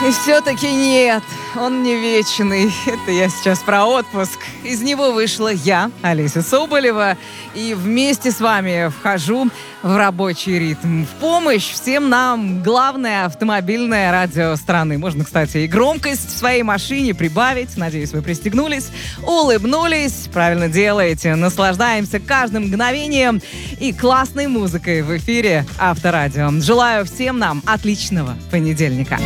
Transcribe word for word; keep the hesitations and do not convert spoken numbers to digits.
И все-таки нет, он не вечный. Это я сейчас про отпуск. Из него вышла я, Олеся Соболева, и вместе с вами вхожу в рабочий ритм. В помощь всем нам главное автомобильное радио страны. Можно, кстати, и громкость в своей машине прибавить. Надеюсь, вы пристегнулись, улыбнулись. Правильно делаете. Наслаждаемся каждым мгновением и классной музыкой в эфире Авторадио. Желаю всем нам отличного понедельника.